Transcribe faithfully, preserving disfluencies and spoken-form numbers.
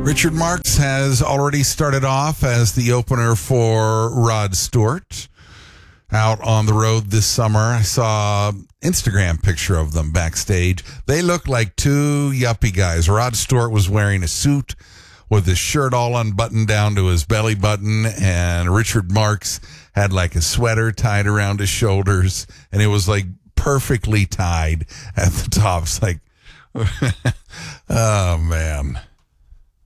Richard Marx has already started off as the opener for Rod Stewart out on the road this summer. I saw an Instagram picture of them backstage. They look like two yuppie guys. Rod Stewart was wearing a suit with his shirt all unbuttoned down to his belly button, and Richard Marx had like a sweater tied around his shoulders, and it was like perfectly tied at the top. It's like, oh, man.